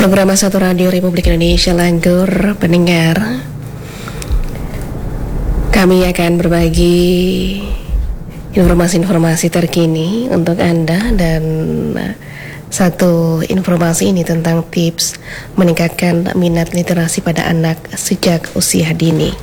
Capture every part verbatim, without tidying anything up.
Program Satu Radio Republik Indonesia Langgur pendengar. Kami akan berbagi informasi-informasi terkini untuk Anda, dan satu informasi ini tentang tips meningkatkan minat literasi pada anak sejak usia dini.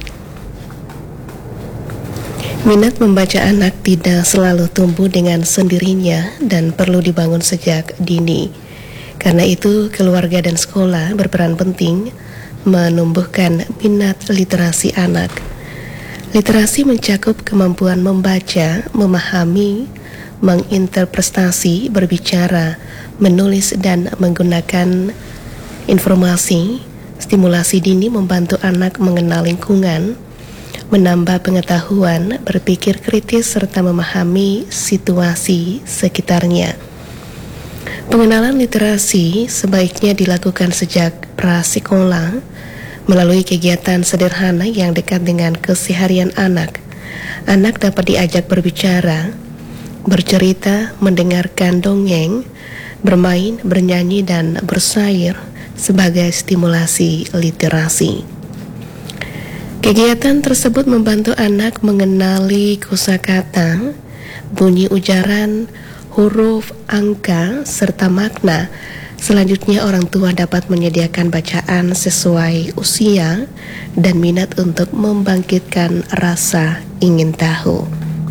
Minat membaca anak tidak selalu tumbuh dengan sendirinya dan perlu dibangun sejak dini. Karena itu, keluarga dan sekolah berperan penting menumbuhkan minat literasi anak. Literasi mencakup kemampuan membaca, memahami, menginterpretasi, berbicara, menulis, dan menggunakan informasi. Stimulasi dini membantu anak mengenal lingkungan, menambah pengetahuan, berpikir kritis, serta memahami situasi sekitarnya. Pengenalan literasi sebaiknya dilakukan sejak prasekolah melalui kegiatan sederhana yang dekat dengan keseharian anak. Anak dapat diajak berbicara, bercerita, mendengarkan dongeng, bermain, bernyanyi, dan bersair sebagai stimulasi literasi. Kegiatan tersebut membantu anak mengenali kosakata, bunyi ujaran, huruf, angka, serta makna. Selanjutnya, orang tua dapat menyediakan bacaan sesuai usia dan minat untuk membangkitkan rasa ingin tahu.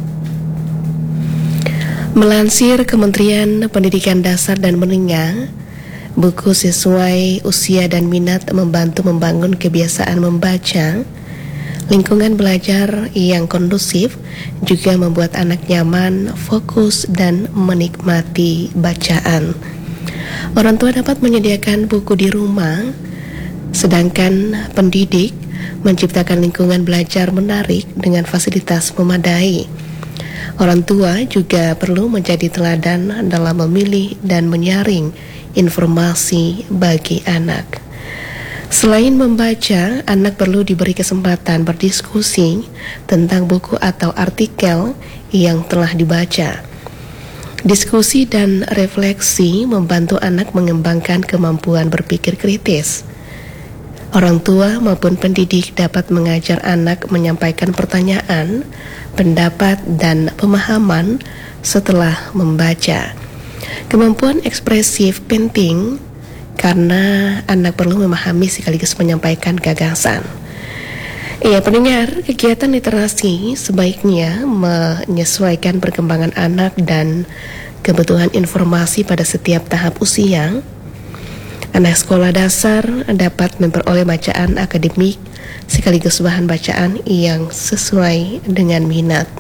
Melansir Kementerian Pendidikan Dasar dan Menengah, buku sesuai usia dan minat membantu membangun kebiasaan membaca. Lingkungan belajar yang kondusif juga membuat anak nyaman, fokus, dan menikmati bacaan. Orang tua dapat menyediakan buku di rumah, sedangkan pendidik menciptakan lingkungan belajar menarik dengan fasilitas memadai. Orang tua juga perlu menjadi teladan dalam memilih dan menyaring informasi bagi anak. Selain membaca, anak perlu diberi kesempatan berdiskusi tentang buku atau artikel yang telah dibaca. Diskusi dan refleksi membantu anak mengembangkan kemampuan berpikir kritis. Orang tua maupun pendidik dapat mengajar anak menyampaikan pertanyaan, pendapat, dan pemahaman setelah membaca. Kemampuan ekspresif penting karena anak perlu memahami sekaligus menyampaikan gagasan. Ya, pendengar, kegiatan literasi sebaiknya menyesuaikan perkembangan anak dan kebutuhan informasi pada setiap tahap usia. Anak sekolah dasar dapat memperoleh bacaan akademik sekaligus bahan bacaan yang sesuai dengan minat.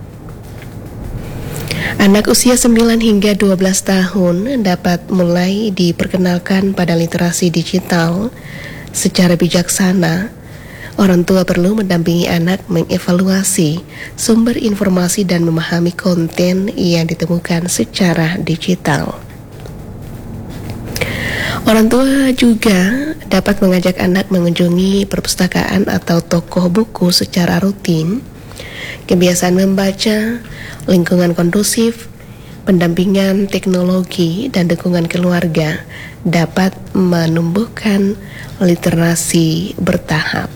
Anak usia sembilan hingga dua belas tahun dapat mulai diperkenalkan pada literasi digital secara bijaksana. Orang tua perlu mendampingi anak mengevaluasi sumber informasi dan memahami konten yang ditemukan secara digital. Orang tua juga dapat mengajak anak mengunjungi perpustakaan atau toko buku secara rutin. Kebiasaan membaca, lingkungan kondusif, pendampingan teknologi, dan dukungan keluarga dapat menumbuhkan literasi bertahap.